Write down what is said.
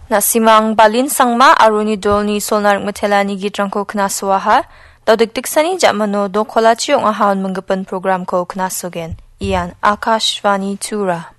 Nasimang balin sangma aruni dolni solnarik matelani gitrangko knaswaha. Daudik sani jakmano do kolachi ong ahaun menggepen program ko knasugen. Ian Akashvani Tura.